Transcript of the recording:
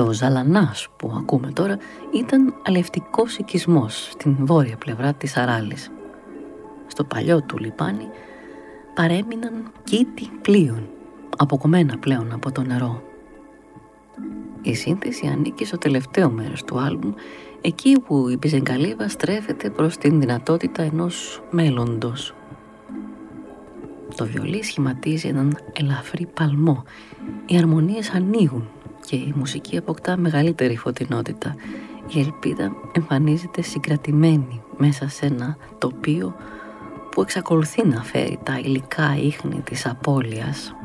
Το Ζαλανάς που ακούμε τώρα ήταν αλευτικός οικισμός στην βόρεια πλευρά της Αράλης. Στο παλιό του λιπάνι παρέμειναν κήτη πλοίων, αποκομμένα πλέον από το νερό. Η σύνθεση ανήκει στο τελευταίο μέρος του άλμπουμ, εκεί που η Μπιζεγκαλίβα στρέφεται προς την δυνατότητα ενός μέλλοντος. Το βιολί σχηματίζει έναν ελαφρύ παλμό, οι αρμονίες ανοίγουν και η μουσική αποκτά μεγαλύτερη φωτεινότητα. Η ελπίδα εμφανίζεται συγκρατημένη μέσα σε ένα τοπίο που εξακολουθεί να φέρει τα υλικά ίχνη της απώλειας.